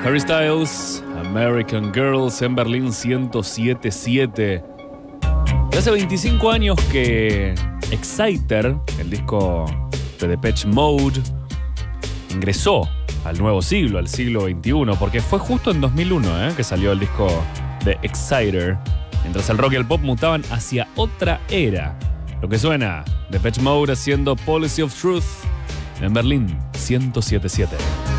Harry Styles, American Girls en Berlín 107.7. Hace 25 años que Exciter, el disco de Depeche Mode, ingresó al nuevo siglo, al siglo XXI, porque fue justo en 2001 que salió el disco de Exciter, mientras el rock y el pop mutaban hacia otra era. Lo que suena, Depeche Mode haciendo Policy of Truth en Berlín 107.7.